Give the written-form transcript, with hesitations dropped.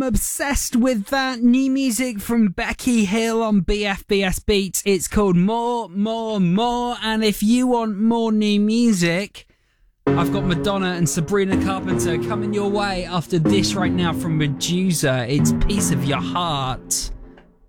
obsessed with that new music from Becky Hill on BFBS Beats. It's called More, More, More. And if you want more new music, I've got Madonna and Sabrina Carpenter coming your way after this right now from Medusa. It's Piece of Your Heart.